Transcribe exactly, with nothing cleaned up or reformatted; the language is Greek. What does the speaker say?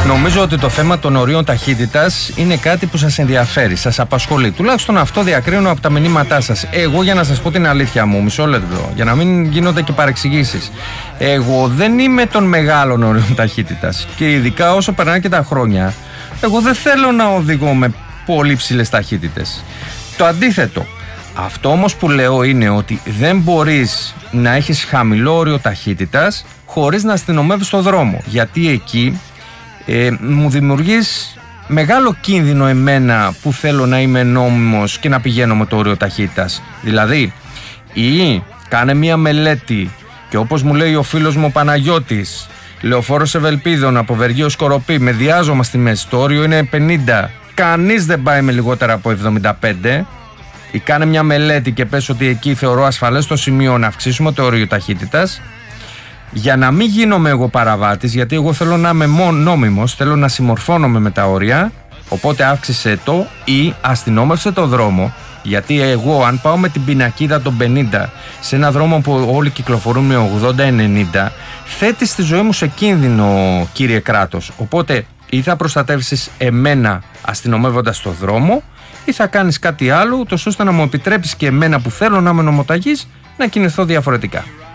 Νομίζω ότι το θέμα των ορίων ταχύτητας είναι κάτι που σας ενδιαφέρει, σας απασχολεί. Τουλάχιστον αυτό διακρίνω από τα μηνύματά σας. Εγώ, για να σας πω την αλήθεια μου, μισό λεπτό, για να μην γίνονται και παρεξηγήσεις. Εγώ δεν είμαι των μεγάλων ορίων ταχύτητας. Και ειδικά όσο περνάνε και τα χρόνια, εγώ δεν θέλω να οδηγώ με πολύ ψηλές ταχύτητες. Το αντίθετο. Αυτό όμως που λέω είναι ότι δεν μπορείς να έχεις χαμηλό όριο ταχύτητας χωρίς να αστυνομεύεις στο δρόμο. Γιατί εκεί ε, μου δημιουργείς μεγάλο κίνδυνο εμένα που θέλω να είμαι νόμιμος και να πηγαίνω με το όριο ταχύτητας. Δηλαδή, ή κάνε μία μελέτη και όπως μου λέει ο φίλος μου ο Παναγιώτης, Λεωφόρος Ευελπίδων από Βεργείο Σκοροπή, με διάζωμα στη μέση, το όριο είναι πενήντα, κανείς δεν πάει με λιγότερα από εβδομήντα πέντε. Ή κάνε μια μελέτη και πες ότι εκεί θεωρώ ασφαλές το σημείο να αυξήσουμε το όριο ταχύτητας, για να μην γίνομαι εγώ παραβάτης, γιατί εγώ θέλω να είμαι νόμιμος, θέλω να συμμορφώνομαι με τα όρια. Οπότε αύξησε το ή αστυνόμευσε το δρόμο, γιατί εγώ αν πάω με την πινακίδα των πενήντα σε ένα δρόμο που όλοι κυκλοφορούν με ογδόντα ενενήντα, θέτει τη ζωή μου σε κίνδυνο, κύριε κράτος. Οπότε ή θα προστατεύσεις εμένα αστυνομεύοντας το δρόμο, ή θα κάνεις κάτι άλλο, ούτως ώστε να μου επιτρέψεις και εμένα που θέλω να είμαι νομοταγής να κινηθώ διαφορετικά.